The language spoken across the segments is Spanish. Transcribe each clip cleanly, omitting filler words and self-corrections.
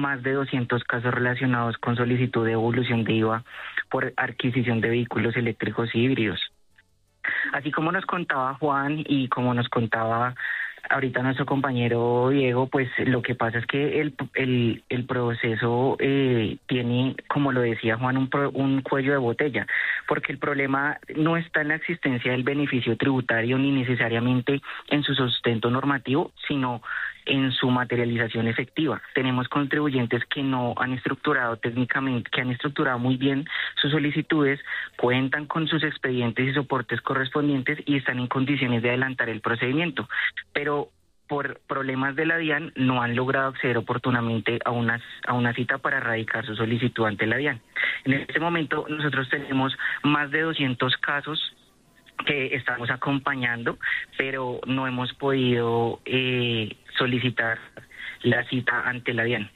más de 200 casos relacionados con solicitud de devolución de IVA por adquisición de vehículos eléctricos y híbridos. Así como nos contaba Juan y como nos contaba ahorita nuestro compañero Diego, pues lo que pasa es que el proceso tiene, como lo decía Juan, un cuello de botella, porque el problema no está en la existencia del beneficio tributario ni necesariamente en su sustento normativo, sino en su materialización efectiva. Tenemos contribuyentes que no han estructurado técnicamente, que han estructurado muy bien sus solicitudes, cuentan con sus expedientes y soportes correspondientes y están en condiciones de adelantar el procedimiento, pero por problemas de la DIAN no han logrado acceder oportunamente a una cita para erradicar su solicitud ante la DIAN. En este momento nosotros tenemos más de 200 casos que estamos acompañando, pero no hemos podido solicitar la cita ante la DIAN.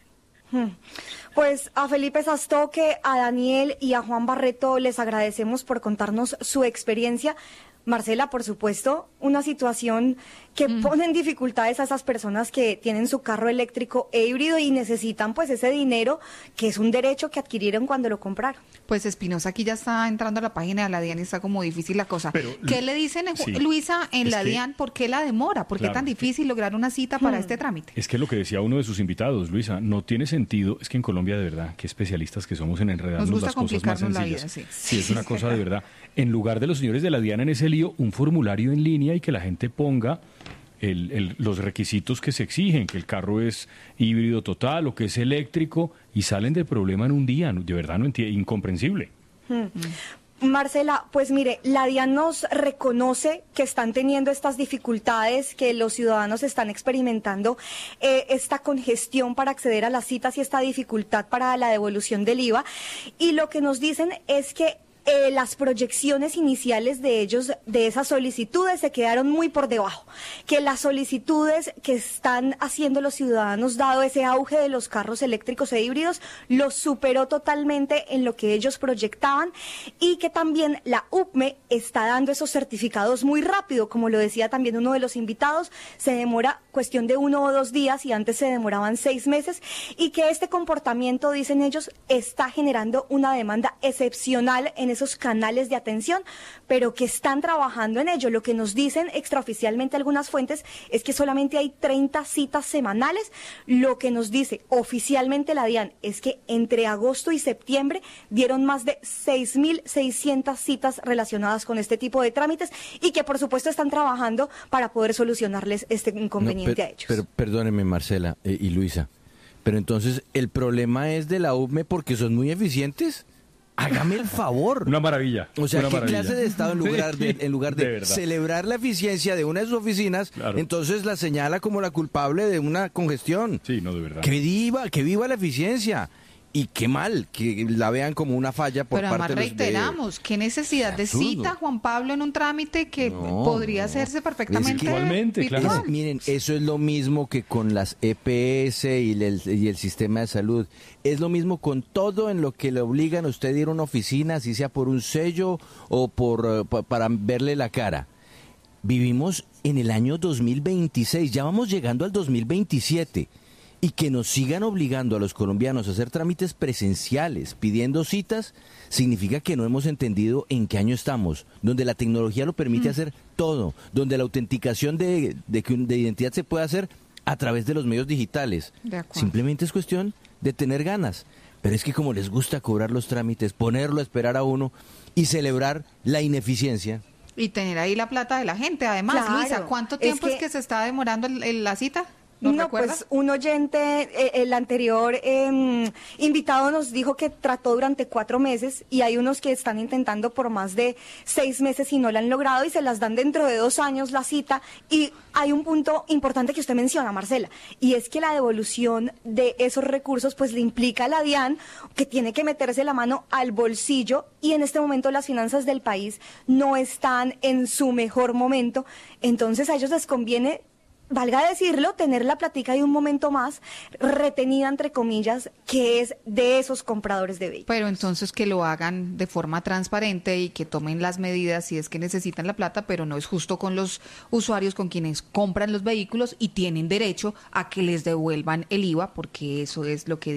Pues a Felipe Sastoque, a Daniel y a Juan Barreto les agradecemos por contarnos su experiencia. Marcela, por supuesto, una situación que pone en dificultades a esas personas que tienen su carro eléctrico e híbrido y necesitan pues ese dinero, que es un derecho que adquirieron cuando lo compraron. Pues Espinosa aquí ya está entrando a la página de la DIAN y está como difícil la cosa. Pero, ¿qué le dicen, sí, Luisa, en la DIAN? ¿Por qué la demora? ¿Por qué es tan difícil lograr una cita para este trámite? Es que lo que decía uno de sus invitados, Luisa, no tiene sentido. Es que en Colombia, de verdad, qué especialistas que somos en enredarnos las cosas más sencillas. La vida, Sí, es una cosa de verdad. En lugar de los señores de la DIAN en ese lío, un formulario en línea y que la gente ponga los requisitos que se exigen, que el carro es híbrido total o que es eléctrico, y salen del problema en un día. De verdad, no entiendo, incomprensible. Marcela, pues mire, la DIAN nos reconoce que están teniendo estas dificultades, que los ciudadanos están experimentando esta congestión para acceder a las citas y esta dificultad para la devolución del IVA, y lo que nos dicen es que las proyecciones iniciales de ellos, de esas solicitudes, se quedaron muy por debajo, que las solicitudes que están haciendo los ciudadanos, dado ese auge de los carros eléctricos e híbridos, los superó totalmente en lo que ellos proyectaban, y que también la UPME está dando esos certificados muy rápido, como lo decía también uno de los invitados, se demora cuestión de 1 o 2 días y antes se demoraban 6 meses, y que este comportamiento, dicen ellos, está generando una demanda excepcional en esos canales de atención, pero que están trabajando en ello. Lo que nos dicen extraoficialmente algunas fuentes es que solamente hay 30 citas semanales. Lo que nos dice oficialmente la DIAN es que entre agosto y septiembre dieron más de 6.600 citas relacionadas con este tipo de trámites, y que por supuesto están trabajando para poder solucionarles este inconveniente a ellos. Pero perdónenme, Marcela y Luisa, pero entonces el problema es de la UPME porque son muy eficientes. Hágame el favor. Una maravilla. O sea, ¿qué clase de Estado en lugar de celebrar la eficiencia de una de sus oficinas, claro, entonces la señala como la culpable de una congestión? Sí, no, de verdad. Que viva la eficiencia. Y qué mal que la vean como una falla por Pero parte de los... Pero además reiteramos, ¿qué necesidad de cita, Juan Pablo, en un trámite que podría hacerse perfectamente igualmente, claro. Miren, eso es lo mismo que con las EPS y el sistema de salud. Es lo mismo con todo en lo que le obligan a usted a ir a una oficina, si sea por un sello o para verle la cara. Vivimos en el año 2026, ya vamos llegando al 2027. Y que nos sigan obligando a los colombianos a hacer trámites presenciales, pidiendo citas, significa que no hemos entendido en qué año estamos, donde la tecnología lo permite hacer todo, donde la autenticación de identidad se puede hacer a través de los medios digitales. Simplemente es cuestión de tener ganas. Pero es que como les gusta cobrar los trámites, ponerlo a esperar a uno y celebrar la ineficiencia. Y tener ahí la plata de la gente. Además, claro, Luisa, ¿cuánto tiempo es que se está demorando la cita? No, pues un oyente, el anterior invitado nos dijo que trató durante 4 meses, y hay unos que están intentando por más de 6 meses y no la han logrado, y se las dan dentro de 2 años la cita. Y hay un punto importante que usted menciona, Marcela, y es que la devolución de esos recursos pues le implica a la DIAN, que tiene que meterse la mano al bolsillo, y en este momento las finanzas del país no están en su mejor momento. Entonces a ellos les conviene, valga decirlo, tener la platica de un momento más retenida, entre comillas, que es de esos compradores de vehículos. Pero entonces que lo hagan de forma transparente y que tomen las medidas si es que necesitan la plata, pero no es justo con los usuarios, con quienes compran los vehículos y tienen derecho a que les devuelvan el IVA, porque eso es lo que